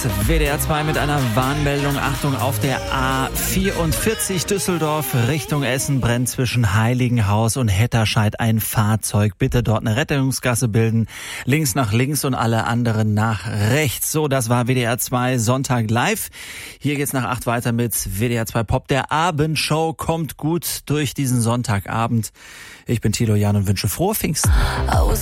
WDR 2 mit einer Warnmeldung. Achtung, auf der A44 Düsseldorf Richtung Essen brennt zwischen Heiligenhaus und Hetterscheid ein Fahrzeug. Bitte dort eine Rettungsgasse bilden. Links nach links und alle anderen nach rechts. So, das war WDR 2 Sonntag live. Hier geht's nach 8 weiter mit WDR 2 Pop. Der Abendshow kommt gut durch diesen Sonntagabend. Ich bin Thilo Jahn und wünsche frohe Pfingsten.